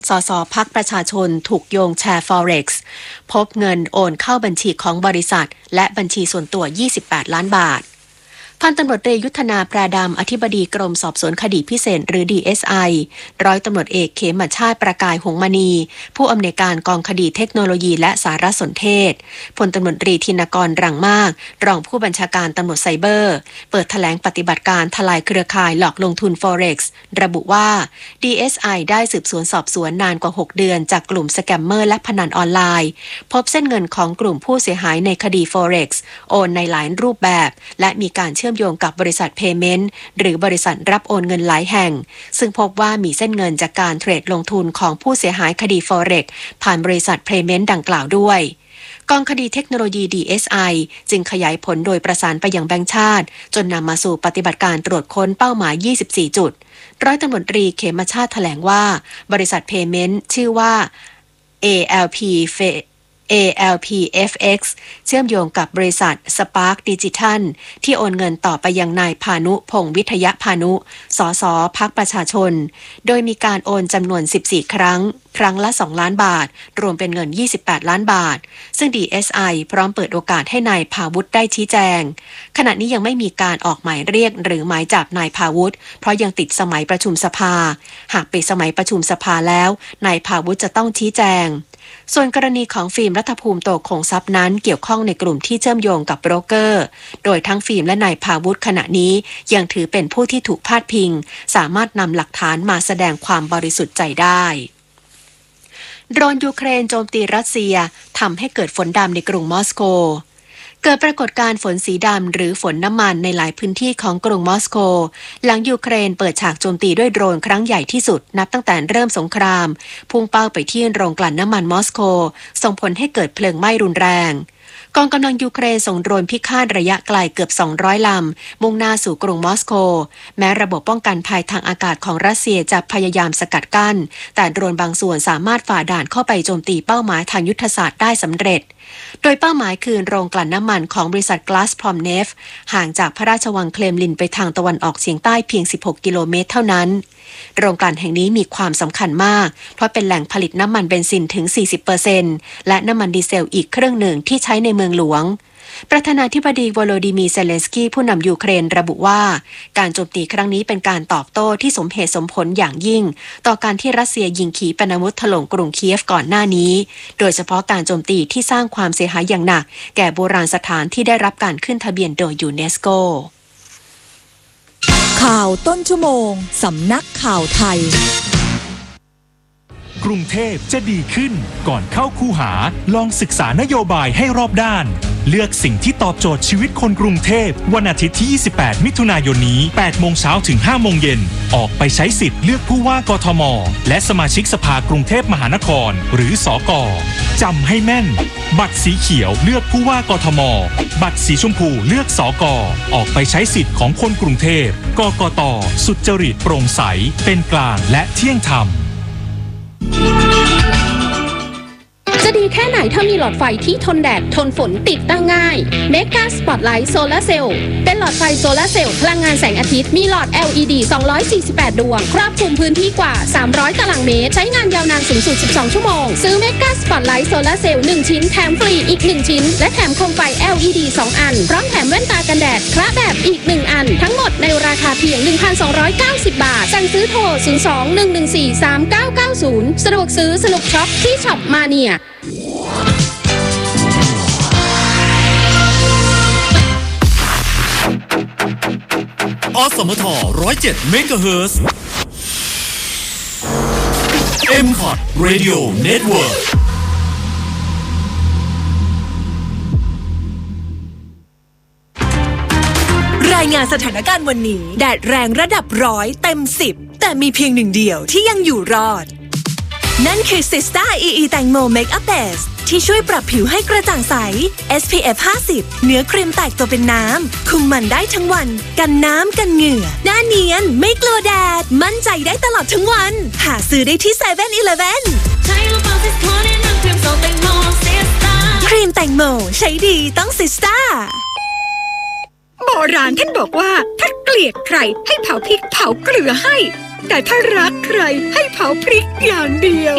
สสพรรคประชาชนถูกโยงแชร์ Forex พบเงินโอนเข้าบัญชีของบริษัทและบัญชีส่วนตัว28 ล้านบาทพันตำรวจเอกยุทธนาแปรดำอธิบดีกรมสอบสวนคดีพิเศษหรือ DSI ร้อยตำรวจเอกเขมชาติประกายหงมณีผู้อำนวยการกองคดีเทคโนโลยีและสารสนเทศพลตำรวจตรีธินกรรังมากรองผู้บัญชาการตำรวจไซเบอร์เปิดแถลงปฏิบัติการทลายเครือข่ายหลอกลงทุน Forex ระบุว่า DSI ได้สืบสวนสอบสวนนานกว่า6เดือนจากกลุ่มสแกมเมอร์และพนันออนไลน์พบเส้นเงินของกลุ่มผู้เสียหายในคดี Forex โอนในหลายรูปแบบและมีการเชื่อมโยงกับบริษัท Payment หรือบริษัทรับโอนเงินหลายแห่งซึ่งพบว่ามีเส้นเงินจากการเทรดลงทุนของผู้เสียหายคดี Forex ผ่านบริษัท Payment ดังกล่าวด้วยกองคดีเทคโนโลยี DSI จึงขยายผลโดยประสานไปยังแบงก์ชาติจนนำมาสู่ปฏิบัติการตรวจค้นเป้าหมาย24จุดร้อยตำรวจตรีเขมชาติแถลงว่าบริษัท Payment ชื่อว่า ALPFX เชื่อมโยงกับบริษัท Spark Digital ที่โอนเงินต่อไปยังนายพานุพงษ์วิทยพานุสสพรรคประชาชนโดยมีการโอนจำนวน14ครั้งละ2ล้านบาทรวมเป็นเงิน28ล้านบาทซึ่ง DSI พร้อมเปิดโอกาสให้นายภาวุฒิได้ชี้แจงขณะนี้ยังไม่มีการออกหมายเรียกหรือหมายจับนายภาวุฒิเพราะยังติดสมัยประชุมสภาหากปิดสมัยประชุมสภาแล้วนายภาวุฒิจะต้องชี้แจงส่วนกรณีของฟิล์มรัฐภูมิโตคงทรัพย์นั้นเกี่ยวข้องในกลุ่มที่เชื่อมโยงกับโบรกเกอร์โดยทั้งฟิล์มและนายภาวุฒิขณะนี้ยังถือเป็นผู้ที่ถูกพาดพิงสามารถนำหลักฐานมาแสดงความบริสุทธิ์ใจได้โดรนยูเครนโจมตีรัสเซียทำให้เกิดฝนดำในกรุงมอสโกเกิดปรากฏการณ์ฝนสีดำหรือฝนน้ำมันในหลายพื้นที่ของกรุงมอสโกหลังยูเครนเปิดฉากโจมตีด้วยโดรนครั้งใหญ่ที่สุดนับตั้งแต่เริ่มสงครามพุ่งเป้าไปที่โรงกลั่นน้ำมันมอสโกส่งผลให้เกิดเพลิงไหม้รุนแรงกองกำลังยูเครนส่งโดรนพิฆาตระยะไกลเกือบ200ลำมุ่งหน้าสู่กรุงมอสโกแม้ระบบป้องกันภัยทางอากาศของรัสเซียจะพยายามสกัดกั้นแต่โดรนบางส่วนสามารถฝ่าด่านเข้าไปโจมตีเป้าหมายทางยุทธศาสตร์ได้สำเร็จโดยเป้าหมายคือโรงกลั่นน้ำมันของบริษัท Gazprom-Neft ห่างจากพระราชวังเคลมลินไปทางตะวันออกเฉียงใต้เพียง16กิโลเมตรเท่านั้นโรงกลั่นแห่งนี้มีความสำคัญมากเพราะเป็นแหล่งผลิตน้ำมันเบนซินถึง 40% และน้ำมันดีเซลอีกครึ่งหนึ่งที่ใช้ในเมืองหลวงประธานาธิบดีโวโลดิมีร์เซเลนสกี้ผู้นำยูเครนระบุว่าการโจมตีครั้งนี้เป็นการตอบโต้ที่สมเหตุสมผลอย่างยิ่งต่อการที่รัสเซียยิงขีปนาวุธถล่มกรุงเคียฟก่อนหน้านี้โดยเฉพาะการโจมตีที่สร้างความเสียหายอย่างหนักแก่โบราณสถานที่ได้รับการขึ้นทะเบียนโดยยูเนสโกข่าวต้นชั่วโมงสำนักข่าวไทยกรุงเทพจะดีขึ้นก่อนเข้าคูหาลองศึกษานโยบายให้รอบด้านเลือกสิ่งที่ตอบโจทย์ชีวิตคนกรุงเทพวันอาทิตย์ที่28มิถุนายนนี้8โมงเช้าถึง5โมงเย็นออกไปใช้สิทธิ์เลือกผู้ว่ากทมและสมาชิกสภากรุงเทพมหานครหรือสก.จำให้แม่นบัตรสีเขียวเลือกผู้ว่ากทมบัตรสีชมพูเลือกสก.ออกไปใช้สิทธิ์ของคนกรุงเทพกกต.สุจริตโปร่งใสเป็นกลางและเที่ยงธรรมจะดีแค่ไหนถ้ามีหลอดไฟที่ทนแดดทนฝนติดตั้งง่าย Mega Spotlight Solar Cell เป็นหลอดไฟโซลาร์เซลล์พลังงานแสงอาทิตย์มีหลอด LED 248ดวงครอบคลุมพื้นที่กว่า300ตารางเมตรใช้งานยาวนานสูงสุด12ชั่วโมงซื้อ Mega Spotlight Solar Cell 1ชิ้นแถมฟรีอีก1ชิ้นและแถมโคมไฟ LED 2อันพร้อมแถมแว่นตากันแดดพระแบบอีก1อันทั้งหมดในราคาเพียง 1,290 บาทสั่งซื้อโทร 02-114-3990 สะดวกซื้อสนุกช็อปที่ช็อปมาเนียอสมท107เมกะเฮิรตซ์ M-Pod Radio Network รายงานสถานการณ์วันนี้แดดแรงระดับ100เต็ม10แต่มีเพียงหนึ่งเดียวที่ยังอยู่รอดนั่นคือ Sista EE แตงโม Makeup Base ที่ช่วยปรับผิวให้กระจ่างใส SPF 50 เนื้อครีมแตกตัวเป็นน้ำคุมมันได้ทั้งวันกันน้ำกันเหงื่อหน้าเนียนไม่กลัวแดดมั่นใจได้ตลอดทั้งวันหาซื้อได้ที่ 7-Eleven ครีมแตงโมใช้ดีต้อง Sista โบราณท่านบอกว่าถ้าเกลียดใครให้เผาพริกเผาเกลือให้แต่ถ้ารักใครให้เผาพริกอย่างเดียว